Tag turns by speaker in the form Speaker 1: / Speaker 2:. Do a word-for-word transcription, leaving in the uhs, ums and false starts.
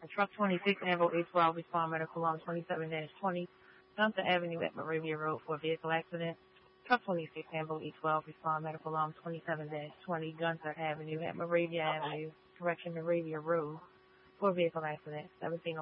Speaker 1: Truck twenty-six, Ambo eight twelve, respond medical alarm twenty-seven twenty, Gunther Avenue at Moravia Road for a vehicle accident. Truck twenty-six, Ambo eight twelve, respond medical alarm twenty-seven twenty, Gunther Avenue at Moravia Avenue, correction, Moravia Road for a vehicle accident. seventeen